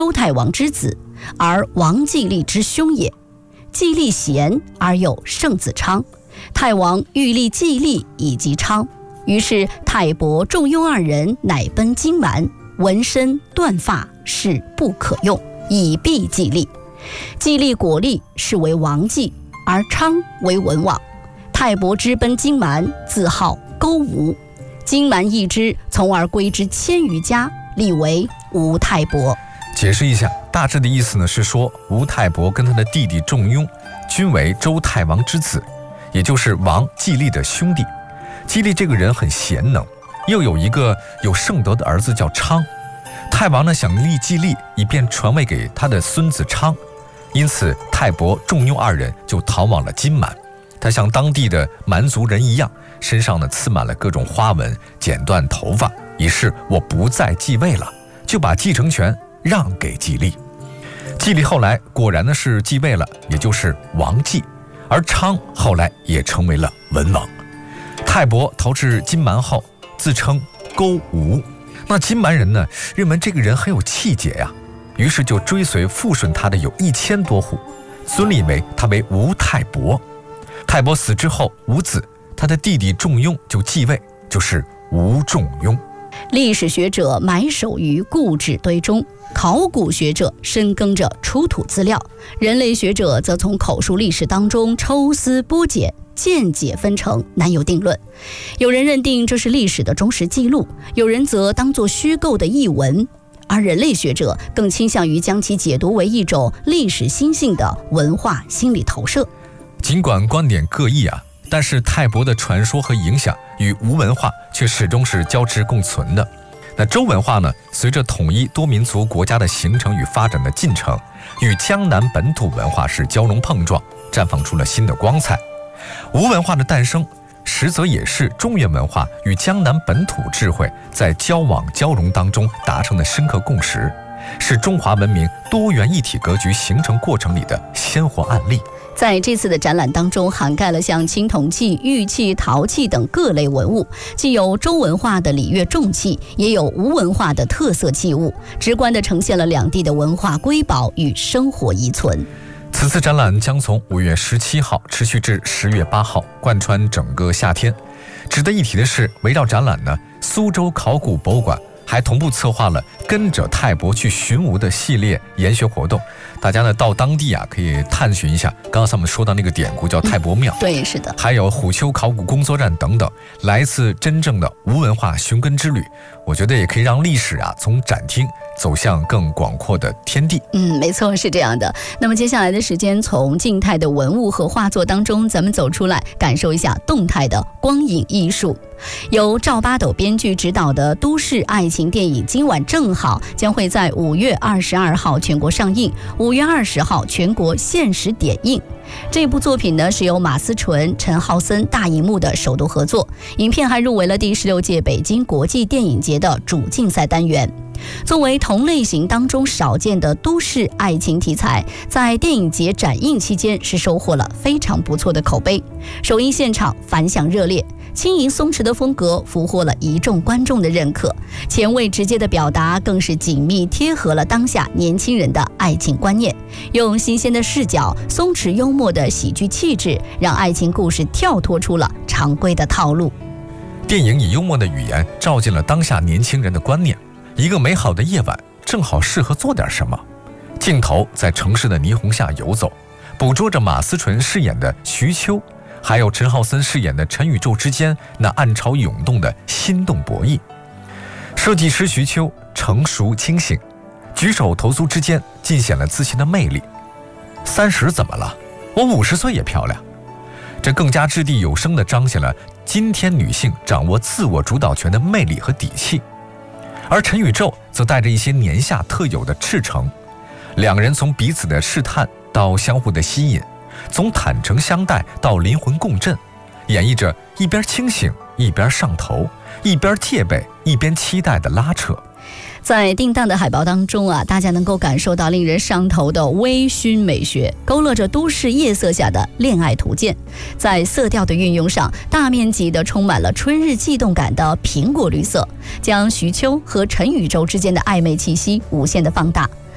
周太王之子，而王季历之兄也。季历贤而有圣子昌，太王欲立季历以及昌，于是太伯、仲雍二人乃奔荆蛮，纹身断发，是不可用，以避季历。季历果立，是为王季，而昌为文王。太伯之奔荆蛮，自号勾吴。荆蛮易之，从而归之1000余家，立为吴太伯。 解释一下，大致的意思呢是说，吴太伯跟他的弟弟仲雍均为周太王之子，也就是王季历的兄弟。季历这个人很贤能，又有一个有圣德的儿子叫昌。太王呢想立季历，以便传位给他的孙子昌，因此太伯、仲雍二人就逃往了荆蛮。他像当地的蛮族人一样，身上呢刺满了各种花纹，剪断头发，以示我不再继位了，就把继承权让给季历。季历后来果然呢是继位了，也就是王季，而昌后来也成为了文王。太伯逃至荆蛮后，自称勾吴。那荆蛮人呢认为这个人很有气节呀，于是就追随附顺他的有1000多户，尊立为他为吴太伯。太伯死之后无子，他的弟弟仲雍就继位，就是吴仲雍。 历史学者埋首于故纸堆中，考古学者深耕着出土资料，人类学者则从口述历史当中抽丝剥茧，见解纷呈，难有定论。有人认定这是历史的忠实记录，有人则当作虚构的译文，而人类学者更倾向于将其解读为一种历史心性的文化心理投射。 尽管观点各异但是太伯的传说和影响与吴文化却始终是交织共存的。那周文化呢，随着统一多民族国家的形成与发展的进程，与江南本土文化是交融碰撞，绽放出了新的光彩。吴文化的诞生，实则也是中原文化与江南本土智慧在交往交融当中达成的深刻共识，是中华文明多元一体格局形成过程里的鲜活案例。 在这次的展览当中，涵盖了像青铜器、玉器、陶器等各类文物，既有周文化的礼乐重器，也有吴文化的特色器物，直观地呈现了两地的文化瑰宝与生活遗存。 此次展览将从5月17号持续至10月8号，贯穿整个夏天。值得一提的是，围绕展览呢，苏州考古博物馆还同步策划了跟着太伯去寻吴的系列研学活动。大家呢到当地可以探寻一下刚才我们说到那个典故叫太伯庙， 对，是的， 还有虎丘考古工作站等等，来一次真正的吴文化寻根之旅。我觉得也可以让历史从展厅走向更广阔的天地。 没错，是这样的。那么接下来的时间，从静态的文物和画作当中，咱们走出来，感受一下动态的光影艺术。由赵八斗编剧执导的都市爱情电影《今晚正好》将会在5月22号全国上映，5月20号全国限时点映。这部作品呢是由马思纯、陈浩森大荧幕的首度合作，影片还入围了第16届北京国际电影节的主竞赛单元。作为同类型当中少见的都市爱情题材，在电影节展映期间是收获了非常不错的口碑，首映现场反响热烈，轻盈松弛的风格俘获了一众观众的认可，前卫直接的表达更是紧密贴合了当下年轻人的爱情观念，用新鲜的视角、松弛幽默的喜剧气质，让爱情故事跳脱出了常规的套路。 电影以幽默的语言照进了当下年轻人的观念，一个美好的夜晚正好适合做点什么。镜头在城市的霓虹下游走，捕捉着马思纯饰演的徐秋，还有陈浩森饰演的陈宇宙之间那暗潮涌动的心动博弈。设计师徐秋成熟清醒，举手投足之间尽显了自信的魅力。30怎么了？我50岁也漂亮。这更加掷地有声地彰显了今天女性掌握自我主导权的魅力和底气。而陈宇宙则带着一些年下特有的赤诚，两人从彼此的试探到相互的吸引，从坦诚相待到灵魂共振，演绎着一边清醒一边上头，一边戒备一边期待的拉扯。 在定档的海报当中大家能够感受到令人上头的微醺美学，勾勒着都市夜色下的恋爱图鉴。在色调的运用上，大面积的充满了春日悸动感的苹果绿色，将徐秋和陈宇宙之间的暧昧气息无限的放大。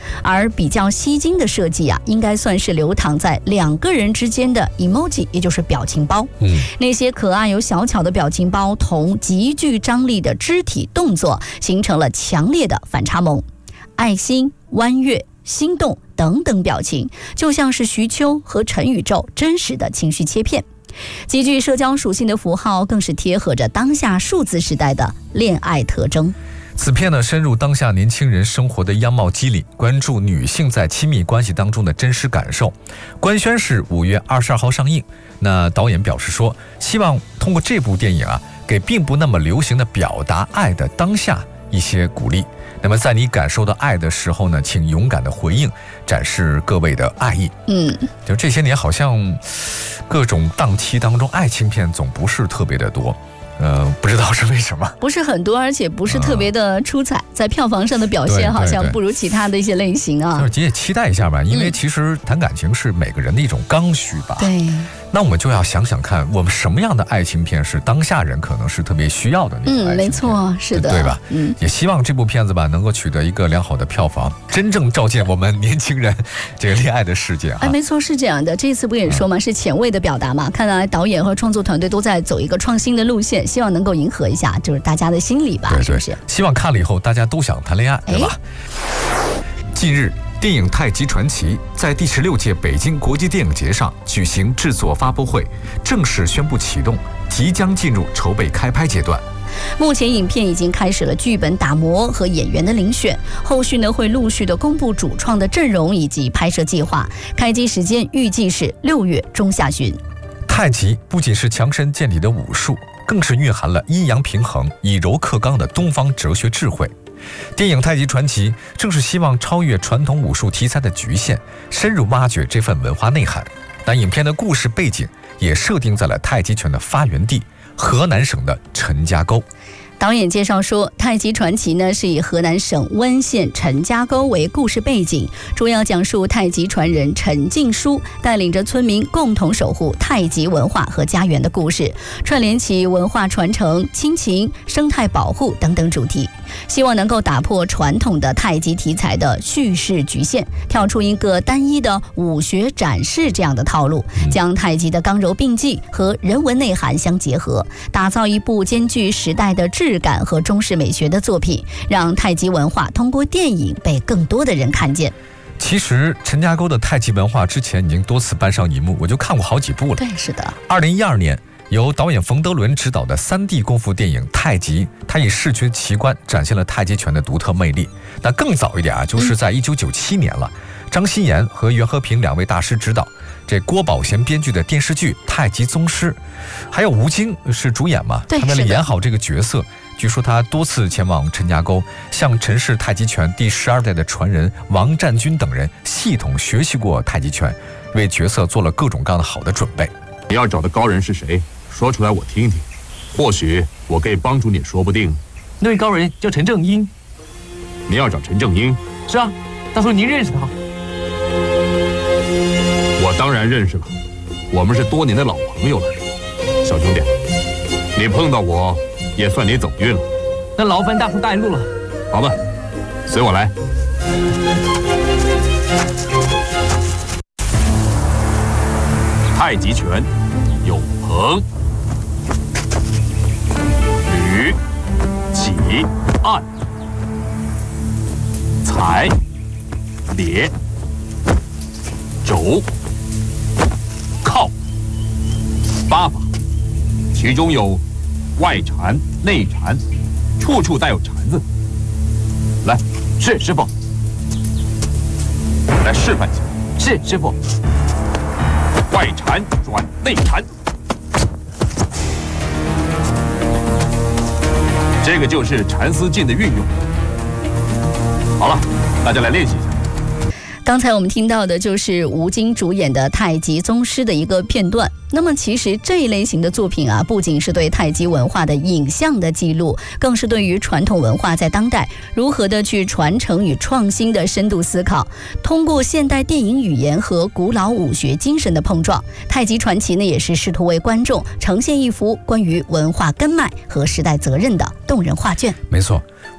而比较吸睛的设计啊，应该算是流淌在2个人之间的 emoji， 也就是表情包。那些可爱又小巧的表情包同极具张力的肢体动作，形成了强烈的反差萌。爱心、弯月、心动等等表情，就像是徐秋和陈宇宙真实的情绪切片。极具社交属性的符号，更是贴合着当下数字时代的恋爱特征。 此片呢，深入当下年轻人生活的样貌机理，关注女性在亲密关系当中的真实感受。官宣是5月22号上映。那导演表示说，希望通过这部电影啊，给并不那么流行的表达爱的当下一些鼓励。那么在你感受到爱的时候呢，请勇敢的回应，展示各位的爱意。就这些年好像各种档期当中爱情片总不是特别的多。不知道是为什么， 不是很多，而且不是特别的出彩，在票房上的表现好像不如其他的一些类型啊。 就是你也期待一下吧，因为其实谈感情是每个人的一种刚需吧。 对。 那我们就要想想看，我们什么样的爱情片是当下人可能是特别需要的那种爱情片。 没错，是的， 对吧？也希望这部片子吧能够取得一个良好的票房，真正照见我们年轻人这个恋爱的世界啊。 没错，是这样的。这次不也说嘛，是前卫的表达嘛。看来导演和创作团队都在走一个创新的路线，希望能够迎合一下就是大家的心理吧， 对， 是不是？ 希望看了以后大家都想谈恋爱，对吧？近日，电影《太极传奇》在第16届北京国际电影节上举行制作发布会，正式宣布启动，即将进入筹备开拍阶段。 目前影片已经开始了剧本打磨和演员的遴选，后续呢会陆续的公布主创的阵容以及拍摄计划，开机时间预计是6月中下旬。 太极不仅是强身健体的武术，更是蕴含了阴阳平衡、以柔克刚的东方哲学智慧。电影《太极传奇》正是希望超越传统武术题材的局限，深入挖掘这份文化内涵。但影片的故事背景也设定在了太极拳的发源地河南省的陈家沟。 导演介绍说，《太极传奇》呢是以河南省温县陈家沟为故事背景，主要讲述太极传人陈静书带领着村民共同守护太极文化和家园的故事，串联起文化传承、亲情、生态保护等等主题，希望能够打破传统的太极题材的叙事局限，跳出一个单一的武学展示这样的套路，将太极的刚柔并济和人文内涵相结合，打造一部兼具时代的质感和中式美学的作品，让太极文化通过电影被更多的人看见。 其实陈家沟的太极文化之前已经多次搬上荧幕，我就看过好几部了。 对，是的。 2012年由导演冯德伦执导的3D 功夫电影《太极》，它以视觉奇观展现了太极拳的独特魅力。那更早一点啊，就是在1997年了，张鑫炎和袁和平2位大师执导，这郭宝贤编剧的电视剧《太极宗师》，还有吴京是主演嘛？ 对， 他为了演好这个角色，据说他多次前往陈家沟，向陈氏太极拳第12代的传人王占军等人系统学习过太极拳，为角色做了各种各样的好的准备。 你要找的高人是谁？说出来我听听，或许我可以帮助你，说不定。 那位高人叫陈正英。 你要找陈正英？ 是啊，大叔您认识他？ 我当然认识了，我们是多年的老朋友了。小兄弟，你碰到我也算你走运了。 那劳烦大叔带路了。 好吧，随我来。太极拳有横、捋、起、按、踩、叠、肘、靠8法，其中有外缠、内缠，处处带有缠字。来，是师傅，来示范一下。 是师傅。 外缠转内缠，这个就是缠丝劲的运用。好了，大家来练习一下。 刚才我们听到的就是吴京主演的《太极宗师》的一个片段。那么其实这一类型的作品啊，不仅是对太极文化的影像的记录，更是对于传统文化在当代如何的去传承与创新的深度思考。通过现代电影语言和古老武学精神的碰撞，《太极传奇》呢也是试图为观众呈现一幅关于文化根脉和时代责任的动人画卷。 没错，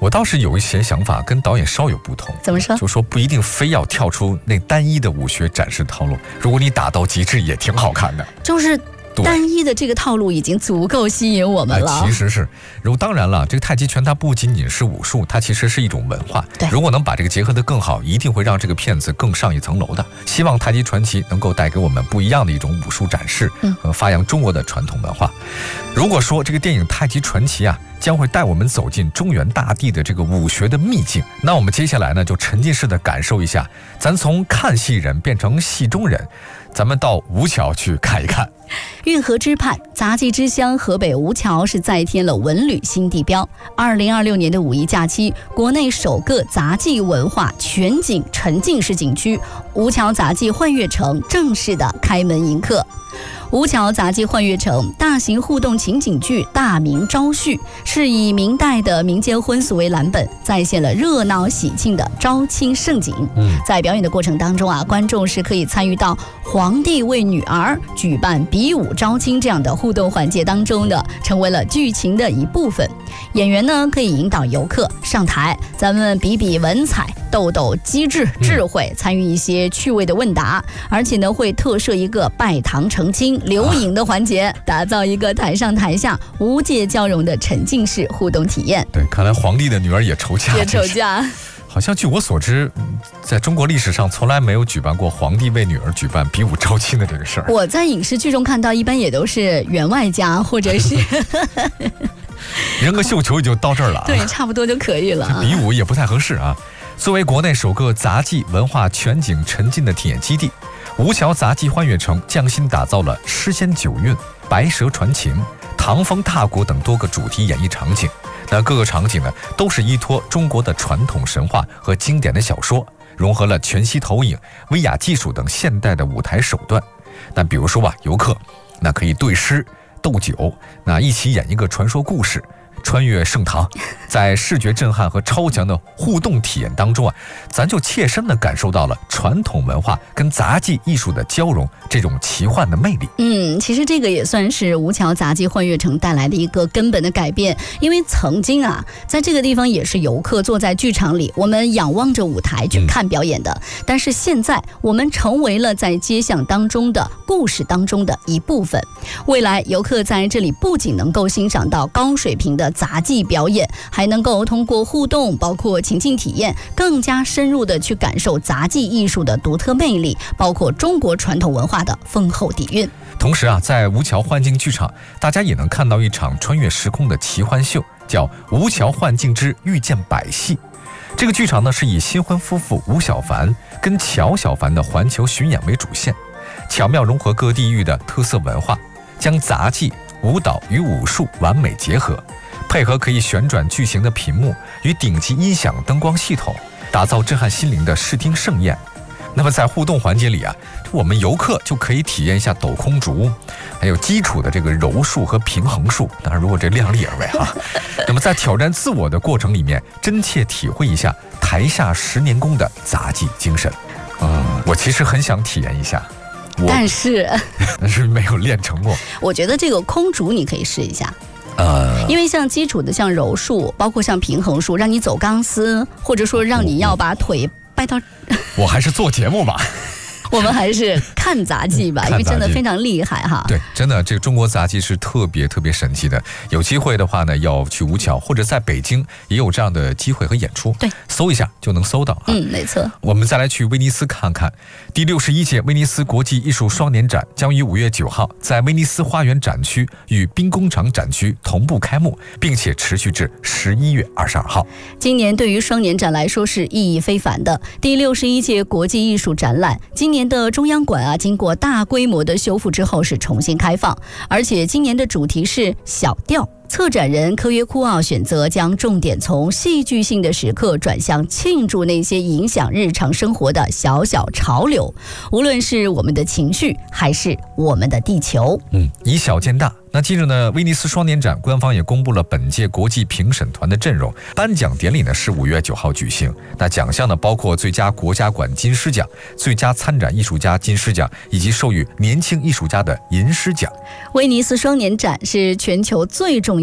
我倒是有一些想法跟导演稍有不同。 怎么说？ 就说不一定非要跳出那单一的武学展示套路，如果你打到极致也挺好看的。 就是单一的这个套路已经足够吸引我们了。 其实是，当然了，这个太极拳它不仅仅是武术，它其实是一种文化。 对， 如果能把这个结合得更好，一定会让这个片子更上一层楼的。希望太极传奇能够带给我们不一样的一种武术展示，和发扬中国的传统文化。如果说这个电影《太极传奇》将会带我们走进中原大地的这个武学的秘境，那我们接下来呢，就沉浸式的感受一下，咱从看戏人变成戏中人，咱们到吴桥去看一看。 运河之畔，杂技之乡河北吴桥是再添了文旅新地标。2026年的五一假期，国内首个杂技文化全景沉浸式景区吴桥杂技幻乐城正式的开门迎客。吴桥杂技幻乐城大型互动情景剧《大明招婿》是以明代的民间婚俗为蓝本，再现了热闹喜庆的招亲盛景。在表演的过程当中观众是可以参与到皇帝为女儿举办比武招亲这样的互动环节当中的，成为了剧情的一部分。演员呢可以引导游客上台，咱们比比文采，斗斗机智智慧，参与一些趣味的问答，而且呢会特设一个拜堂成亲留影的环节，打造一个台上台下无界交融的沉浸式互动体验。 对，看来皇帝的女儿也愁嫁。好像据我所知，在中国历史上从来没有举办过皇帝为女儿举办比武招亲的这个事儿。 我在影视剧中看到，一般也都是员外家或者是扔个绣球也就到这儿了。 对，差不多就可以了。 比武也不太合适啊。作为国内首个杂技文化全景沉浸的体验基地，吴桥杂技幻乐城匠心打造了诗仙九韵、白蛇传情、唐风踏鼓等多个主题演绎场景。那各个场景呢，都是依托中国的传统神话和经典的小说，融合了全息投影、VR技术等现代的舞台手段。那比如说游客那可以对诗斗酒，那一起演一个传说故事，穿越盛唐，在视觉震撼和超强的互动体验当中咱就切身地感受到了传统文化跟杂技艺术的交融，这种奇幻的魅力。 其实这个也算是吴桥杂技幻乐城带来的一个根本的改变，因为曾经在这个地方也是游客坐在剧场里，我们仰望着舞台去看表演的，但是现在我们成为了在街巷当中的故事当中的一部分。未来游客在这里不仅能够欣赏到高水平的杂技表演，还能够通过互动，包括情境体验，更加深入的去感受杂技艺术的独特魅力，包括中国传统文化的丰厚底蕴。 同时在吴桥幻境剧场，大家也能看到一场穿越时空的奇幻秀，叫吴桥幻境之遇见百戏。这个剧场呢是以新婚夫妇吴小凡跟乔小凡的环球巡演为主线，巧妙融合各地域的特色文化，将杂技、舞蹈与武术完美结合，配合可以旋转巨型的屏幕与顶级音响灯光系统，打造震撼心灵的视听盛宴。那么在互动环节里我们游客就可以体验一下抖空竹，还有基础的这个柔术和平衡术，当然如果这量力而为那么在挑战自我的过程里面，真切体会一下台下10年功的杂技精神。我其实很想体验一下，但是没有练成过。 我觉得这个空竹你可以试一下。因为像基础的像柔术，包括像平衡术，让你走钢丝，或者说让你要把腿掰到我还是做节目吧。 我们还是看杂技吧，因为真的非常厉害对，真的这个中国杂技是特别特别神奇的。有机会的话呢，要去吴桥或者在北京也有这样的机会和演出。 对， 搜一下就能搜到没错。 我们再来去威尼斯看看，第61届威尼斯国际艺术双年展将于5月9号在威尼斯花园展区与兵工厂展区同步开幕，并且持续至11月22号。 今年对于双年展来说是意义非凡的。第61届国际艺术展览，今年的中央馆经过大规模的修复之后是重新开放，而且今年的主题是小调。策展人科约库奥选择将重点从戏剧性的时刻转向庆祝那些影响日常生活的小小潮流，无论是我们的情绪还是我们的地球。 以小见大。那近日呢，威尼斯双年展官方也公布了本届国际评审团的阵容，颁奖典礼呢是5月9号举行。那奖项呢包括最佳国家馆金狮奖、最佳参展艺术家金狮奖，以及授予年轻艺术家的银狮奖。 威尼斯双年展是全球最重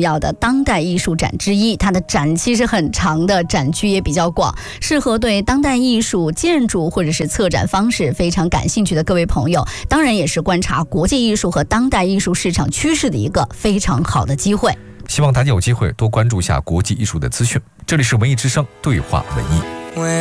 要的当代艺术展之一，它的展期是很长的，展区也比较广，适合对当代艺术、建筑或者是策展方式非常感兴趣的各位朋友，当然也是观察国际艺术和当代艺术市场趋势的一个非常好的机会。 希望大家有机会多关注一下国际艺术的资讯。这里是文艺之声对话文艺。